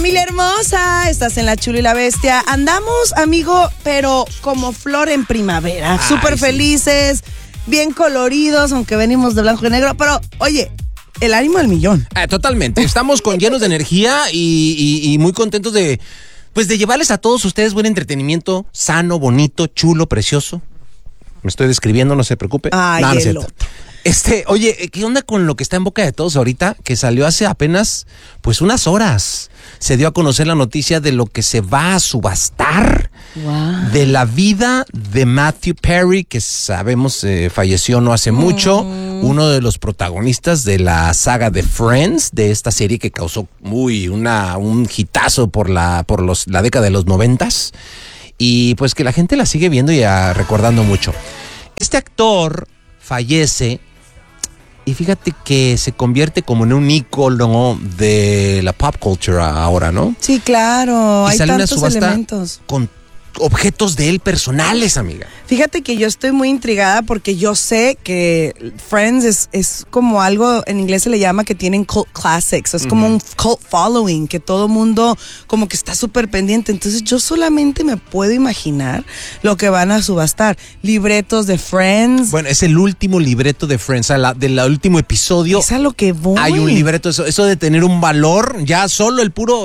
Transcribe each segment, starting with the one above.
Familia hermosa, estás en La Chula y la Bestia. Andamos, amigo, pero como flor en primavera. Súper felices, bien coloridos, aunque venimos de blanco y negro. Pero, oye, el ánimo al millón. Totalmente. Estamos llenos de energía y muy contentos de llevarles a todos ustedes buen entretenimiento, sano, bonito, chulo, precioso. Me estoy describiendo, no se preocupe. Ay, no, no es el cierto. otro. Oye, ¿qué onda con lo que está en boca de todos ahorita? Que salió hace apenas, unas horas. Se dio a conocer la noticia de lo que se va a subastar. Wow. De la vida de Matthew Perry, que sabemos falleció no hace mucho. Uno de los protagonistas de la saga de Friends, de esta serie que causó un hitazo por la década de los 90s. Y pues que la gente la sigue viendo y recordando mucho. Este actor fallece. Y fíjate que se convierte como en un ícono de la pop culture ahora, ¿no? Sí, claro, Y hay sale una tantos subasta elementos. con objetos de él personales, amiga. Fíjate que yo estoy muy intrigada porque yo sé que Friends es como algo, en inglés se le llama que tienen cult classics, es como un cult following, que todo mundo como que está súper pendiente. Entonces yo solamente me puedo imaginar lo que van a subastar. Libretos de Friends. Bueno, es el último libreto de Friends, del último episodio. Es a lo que voy. Hay un libreto, eso de tener un valor, ya solo el puro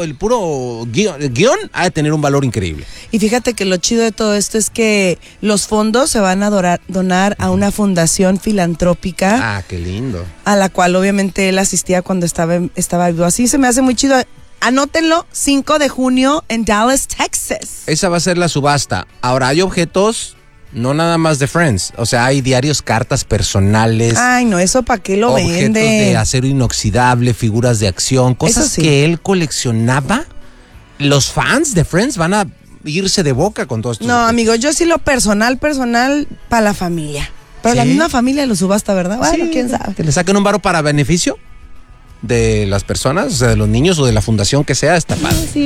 guión ha de tener un valor increíble. Y fíjate que lo chido de todo esto es que los fondos se van a donar a una fundación filantrópica. Ah, qué lindo. A la cual obviamente él asistía cuando estaba vivo. Así se me hace muy chido. Anótenlo, 5 de junio en Dallas, Texas. Esa va a ser la subasta. Ahora, hay objetos, no nada más de Friends. O sea, hay diarios, cartas personales. Ay, no, eso para qué lo objetos vende. de acero inoxidable, figuras de acción, cosas sí. que él coleccionaba. Los fans de Friends van a irse de boca con todo esto. No, amigo, yo sí lo personal, para la familia. Pero ¿Sí? la misma familia lo subasta, ¿verdad? Bueno, Sí, quién sabe. que le saquen un varo para beneficio de las personas, o sea, de los niños o de la fundación que sea, está padre. Sí.